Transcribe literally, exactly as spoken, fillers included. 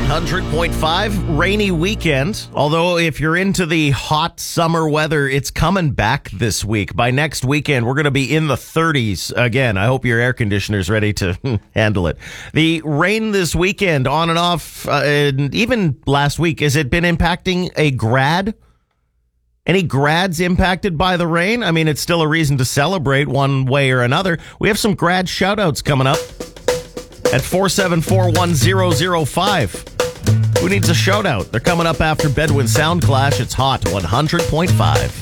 one hundred point five, rainy weekend. Although if you're into the hot summer weather, it's coming back this week. By next weekend, we're going to be in the thirties again. I hope your air conditioner's ready to handle it. The rain this weekend, on and off, uh, and even last week, has it been impacting a grad? Any grads impacted by the rain? I mean, it's still a reason to celebrate one way or another. We have some grad shout-outs coming up at four seven four, one zero zero five. Who needs a shout-out? They're coming up after Bedouin Sound Clash. It's Hot one hundred point five.